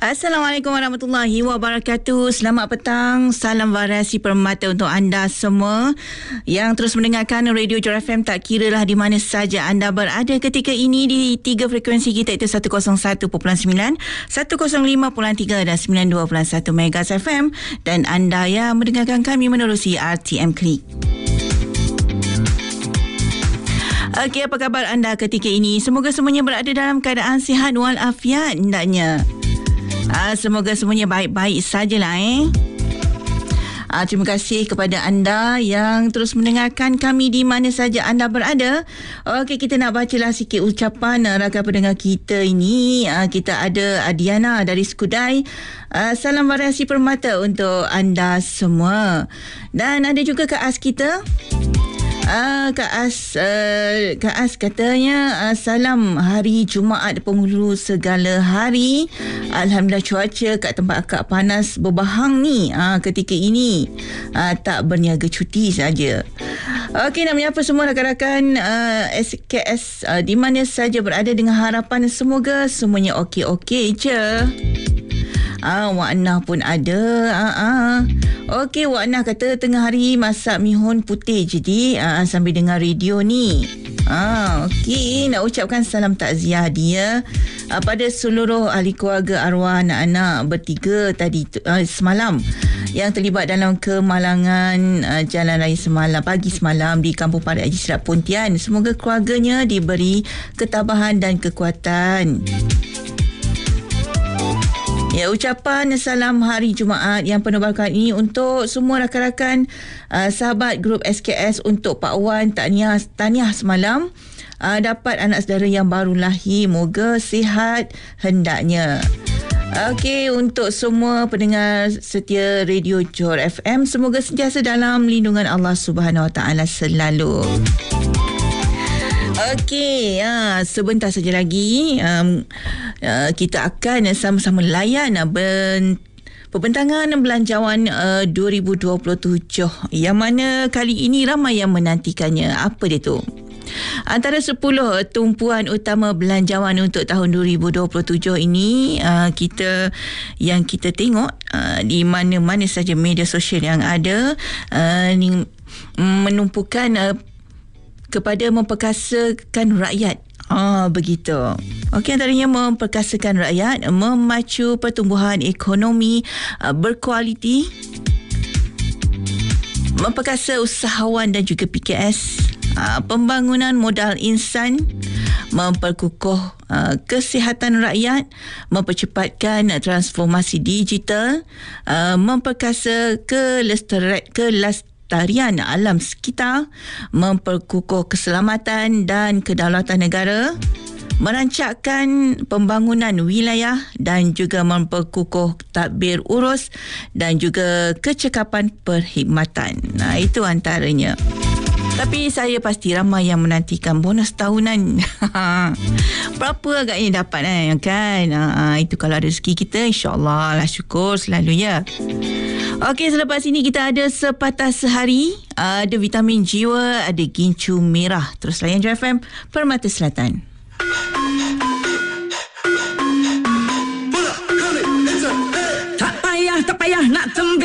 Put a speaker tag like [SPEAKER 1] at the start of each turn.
[SPEAKER 1] Assalamualaikum warahmatullahi wabarakatuh. Selamat petang. Salam variasi permata untuk anda semua yang terus mendengarkan Radio Johor FM, tak kira lah di mana saja anda berada ketika ini di 3 frekuensi kita, iaitu 101.9, 105.3 dan 92.1 MHz FM, dan anda yang mendengarkan kami menerusi RTM Klik. Okey, apa khabar anda ketika ini? Semoga semuanya berada dalam keadaan sihat walafiat hendaknya. Semoga semuanya baik-baik sajalah terima kasih kepada anda yang terus mendengarkan kami di mana saja anda berada. Okey, kita nak bacalah sikit ucapan rakan pendengar kita ini. Kita ada Adiana dari Skudai. Salam variasi permata untuk anda semua. Dan ada juga Kak As kita. Kak As katanya salam hari Jumaat penghulu segala hari. Alhamdulillah cuaca kat tempat akak panas berbahang ni ketika ini. Tak berniaga cuti saja. Okey, nak menyapa semua rakan-rakan SKS di mana saja berada dengan harapan semoga semuanya okey-okey je. Wak Nah pun ada. Okey, Wak Nah kata tengah hari masak mihun putih jadi sambil dengar radio ni. Okey, nak ucapkan salam takziah dia pada seluruh ahli keluarga arwah anak-anak bertiga tadi semalam yang terlibat dalam kemalangan jalan raya semalam, pagi semalam di Kampung Padat Haji Serap Pontian. Semoga keluarganya diberi ketabahan dan kekuatan. Ya, ucapan salam hari Jumaat yang penuh berkah ini untuk semua rakan-rakan sahabat grup SKS, untuk Pak Wan tahniah semalam dapat anak saudara yang baru lahir, moga sihat hendaknya. Okey, untuk semua pendengar setia Radio Johor FM, semoga sentiasa dalam lindungan Allah Subhanahu Wa Taala selalu. Okey, sebentar saja lagi kita akan sama-sama layan pembentangan belanjawan 2027 yang mana kali ini ramai yang menantikannya. Apa dia tu? Antara 10 tumpuan utama belanjawan untuk tahun 2027 ini kita tengok di mana-mana saja media sosial yang ada menumpukan kepada memperkasakan rakyat. Begitu. Okey, antaranya memperkasakan rakyat, memacu pertumbuhan ekonomi berkualiti, memperkasa usahawan dan juga PKS, pembangunan modal insan, memperkukuh kesihatan rakyat, mempercepatkan transformasi digital, memperkasa kelestarian alam sekitar, memperkukuh keselamatan dan kedaulatan negara, merancangkan pembangunan wilayah dan juga memperkukuh tadbir urus dan juga kecekapan perkhidmatan. Itu antaranya. Tapi saya pasti ramai yang menantikan bonus tahunan. Berapa agaknya dapat kan? Itu kalau ada rezeki kita, insyaAllah lah, syukur selalu ya. Okey, selepas ini kita ada Sepatah Sehari, ada vitamin jiwa, ada gincu merah. Terus layan Johor FM Permata Selatan.